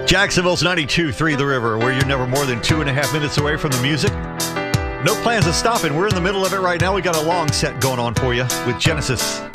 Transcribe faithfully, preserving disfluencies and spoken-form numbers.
Jacksonville's ninety-two point three The River, where you're never more than two and a half minutes away from the music. No plans of stopping. We're in the middle of it right now. We got a long set going on for you with Genesis.